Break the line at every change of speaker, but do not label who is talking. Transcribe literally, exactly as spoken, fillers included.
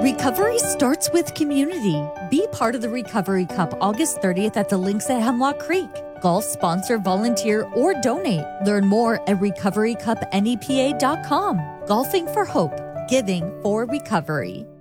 Recovery starts with community. Be part of the Recovery Cup August thirtieth at the links at Hemlock Creek. Golf, sponsor, volunteer, or donate. Learn more at recovery cup nepa dot com. Golfing for Hope. Giving for Recovery.